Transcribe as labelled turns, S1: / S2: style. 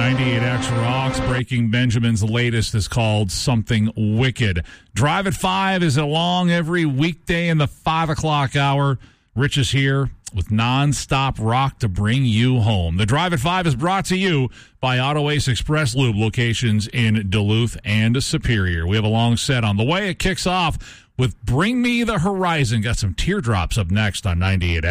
S1: 98X Rocks. Breaking Benjamin's latest is called Something Wicked. Drive at 5 is along every weekday in the 5 o'clock hour. Rich is here with non-stop rock to bring you home. The Drive at 5 is brought to you by Auto Ace Express Lube locations in Duluth and Superior. We have a long set on the way. It kicks off with Bring Me the Horizon. Got some teardrops up next on 98X.